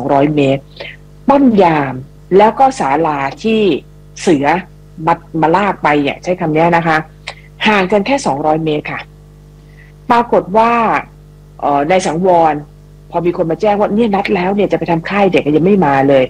200 เมตรป้อมยามแล้วก็ศาลาที่เสือมาลากไปใช้คำนี้นะคะห่างกันแค่200 เมตรค่ะปรากฏว่าในสังวรพอมีคนมาแจ้งว่าเนี่ยนัดแล้วเนี่ยจะไปทำค่ายเด็กยังไม่มาเลย